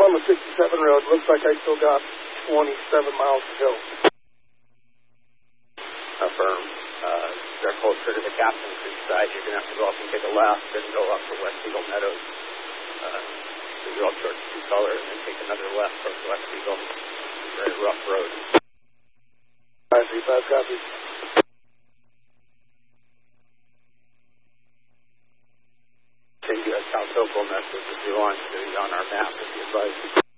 on the 67 road. Looks like I still got 27 miles to go. Affirm. They're closer to the Captain Creek side. You're going to have to go up and take a left and go up to West Eagle Meadows. So you're all towards Two Color and then take another left towards West Eagle. Very rough road. 535 copy. Send you a South Oakville message if you want to on our map if you'd like.